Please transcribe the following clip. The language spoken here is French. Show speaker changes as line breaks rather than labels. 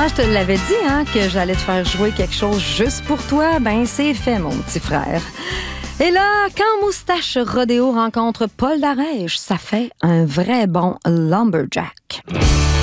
je te l'avais dit, hein, que j'allais te faire jouer quelque chose juste pour toi. Ben, c'est fait, mon petit frère. Et là, quand Moustache Rodéo rencontre Paul Darèche, ça fait un vrai bon lumberjack.